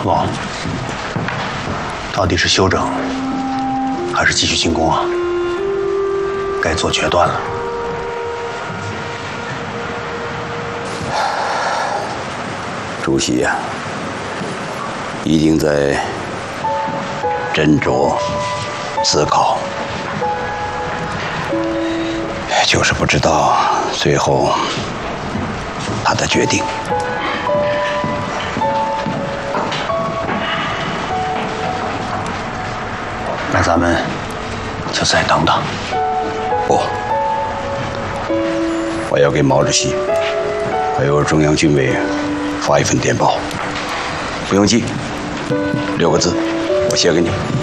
王，到底是休整，还是继续进攻啊？该做决断了。 主席呀，一定在斟酌思考，就是不知道最后他的决定。 那咱们就再等等。 不，我要给毛主席还有中央军委发一份电报，不用记，6个字，我写给你。